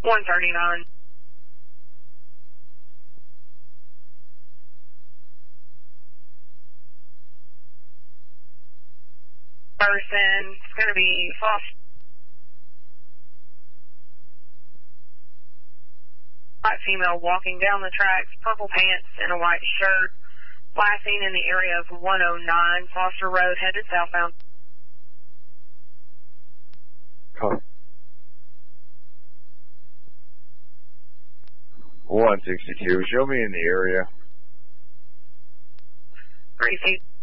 139. Person, it's going to be Foster. White female walking down the tracks, purple pants and a white shirt. Last seen in the area of 109 Foster Road, headed southbound. Copy. 162, show me in the area. 3 feet.